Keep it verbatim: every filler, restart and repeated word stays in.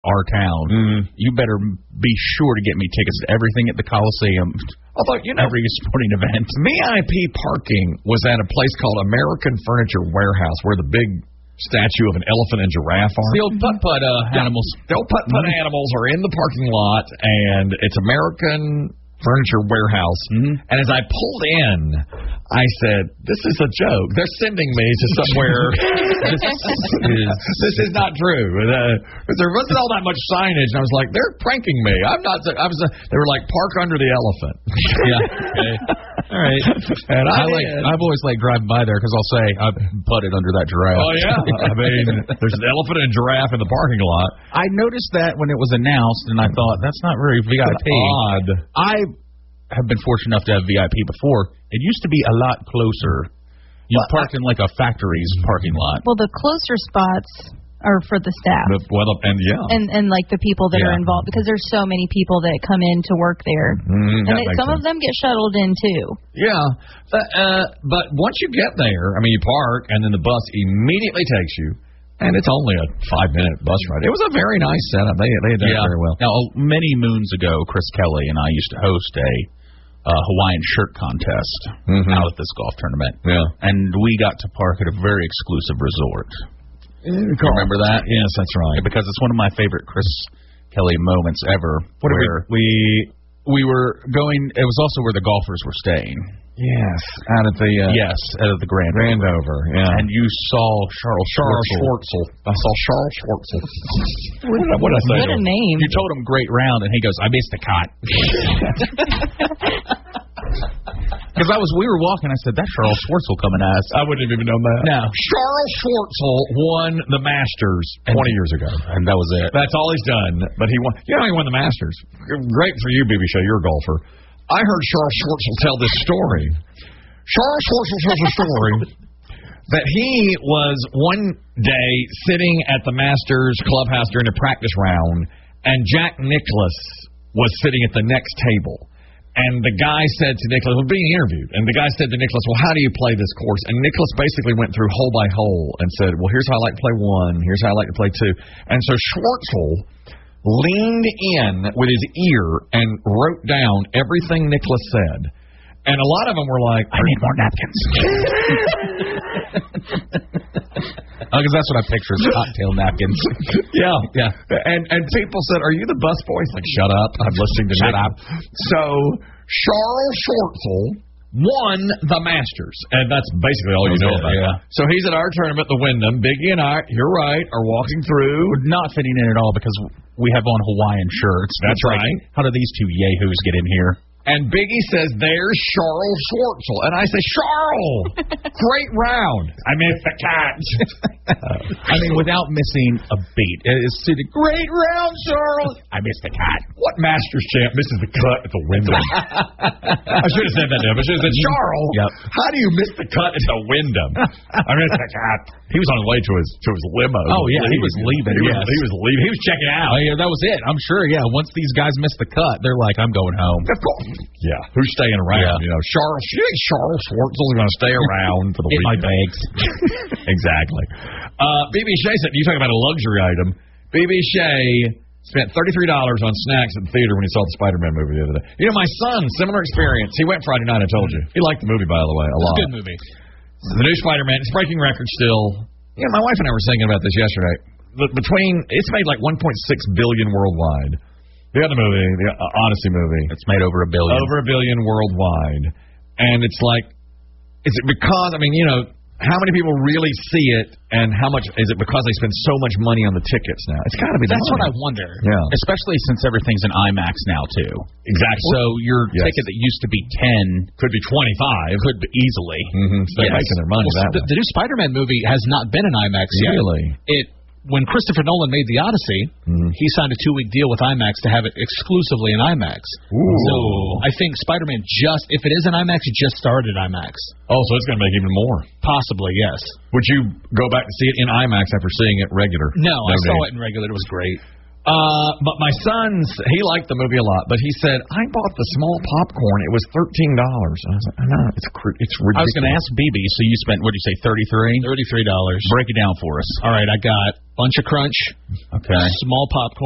our town, mm. you better be sure to get me tickets to everything at the Coliseum. Although, you know, every sporting event. V I P parking was at a place called American Furniture Warehouse, where the big statue of an elephant and giraffe are. The old putt-putt uh, yeah. animals. The old putt-putt mm-hmm. animals are in the parking lot, and it's American Furniture Warehouse. Mm-hmm. And as I pulled in, I said, this is a joke. They're sending me to somewhere. this, is, this is not true. Uh, there wasn't all that much signage. And I was like, they're pranking me. I'm not. I was. Uh, they were like, park under the elephant. Yeah. Okay. All right. And I, I like. I've always liked driving by there because I'll say I putted under that giraffe. Oh yeah. I mean, there's an elephant and a giraffe in the parking lot. I noticed that when it was announced, and I thought that's not very V I P. Odd. I have been fortunate enough to have V I P before. It used to be a lot closer. You well, parked I, in like a factory's parking lot. Well, the closer spots are for the staff. The, well, and yeah. And and like the people that yeah. are involved, because there's so many people that come in to work there. Mm, and it, some sense. of them get shuttled in too. Yeah. But, uh, but once you get there, I mean, you park and then the bus immediately takes you. And it's only a five-minute bus ride. It was a very nice setup. They they did yeah. it very well. Now, many moons ago, Chris Kelly and I used to host a uh, Hawaiian shirt contest mm-hmm. out at this golf tournament. Yeah. And we got to park at a very exclusive resort. Mm, you remember that? Yes, that's right. Because it's one of my favorite Chris Kelly moments ever. What where we, we we were going. It was also where the golfers were staying. Yes, out at the uh, yes, out of the Grand Grandover, yeah. And you saw Charles Charles Schwartzel. Schwartzel. I saw Charles Schwartzel. what, did, what did I say? What a name! You told him great round, and he goes, "I missed the cut." Because I was, we were walking. I said, "That's Charles Schwartzel coming at us." I wouldn't have even known that. No, Charles Schwartzel won the Masters twenty years ago, and that was it. That's all he's done. But he won. You know, he won the Masters. Great for you, B B Show. You're a golfer. I heard Charles Schwartzel tell this story. Charles Schwartzel tells a story that he was one day sitting at the Masters clubhouse during a practice round, and Jack Nicklaus was sitting at the next table. And the guy said to Nicklaus, was being interviewed, and the guy said to Nicklaus, well, how do you play this course? And Nicklaus basically went through hole by hole and said, well, here's how I like to play one, here's how I like to play two. And so Schwartzel leaned in with his ear and wrote down everything Nicklaus said. And a lot of them were like, I need more napkins. Because that's what I picture is cocktail napkins. Yeah. Yeah. And and people said, are you the busboy? He's like, shut up. I'm listening to Shut Nick. up. So Charles Schwartzel won the Masters. And that's basically all you know it, about it. Yeah. So he's at our tournament, the Wyndham. Biggie and I, you're right, are walking through. We're not fitting in at all because we have on Hawaiian shirts. That's like, right. How do these two yahoos get in here? And Biggie says, there's Charles Schwartzel. And I say, Charles, great round. I missed the catch. uh, I mean, without missing a beat. It's to the great round, Charles. I missed the cat. What Masters champ misses the cut at the Wyndham? I should have said that to him. I should have said, Charles, yep. how do you miss the cut at the Wyndham? I missed the cat. He was on his way to his to his limo. Oh, yeah, he was leaving. He, yes. was, he was leaving. He was checking out. Oh, yeah, that was it. I'm sure, yeah. Once these guys miss the cut, they're like, I'm going home. Of course. Yeah, who's staying around? Yeah. You know, Charles. You think Charles Schwartzel's going to stay around for the In weekend? my bags. Exactly. Uh, B B Shea said, you talk about a luxury item. B B Shea spent thirty-three dollars on snacks at the theater when he saw the Spider-Man movie the other day. You know, my son, similar experience. He went Friday night, I told you. He liked the movie, by the way, a lot. It's a good movie. The new Spider-Man, it's breaking records still. Yeah, my wife and I were thinking about this yesterday. But between, it's made like one point six billion dollars worldwide. The other movie, the Odyssey movie, it's made over a billion. Over a billion worldwide. And it's like, is it because, I mean, you know, how many people really see it, and how much is it because they spend so much money on the tickets now? It's got to be. That's what I wonder. Yeah. Especially since everything's in IMAX now too. Exactly. So your yes. ticket that used to be ten could be twenty-five. Could be easily. Mm-hmm. So they're yes. making their money well, that the, way. The new Spider-Man movie has not been in IMAX yet. Really? It. When Christopher Nolan made The Odyssey, mm. he signed a two-week deal with IMAX to have it exclusively in IMAX. Ooh. So I think Spider-Man just, if it is in IMAX, it just started IMAX. Oh, so it's going to make even more. Possibly, yes. Would you go back to see it in IMAX after seeing it regular? No, no I day. saw it in regular. It was great. Uh, but my son's, he liked the movie a lot, but he said, I bought the small popcorn. It was thirteen dollars. I was like, I know, it's, it's ridiculous. I was going to ask B B, so you spent, what did you say, thirty-three dollars? thirty-three dollars. Break it down for us. All right, I got Bunch of Crunch. Okay. Small popcorn.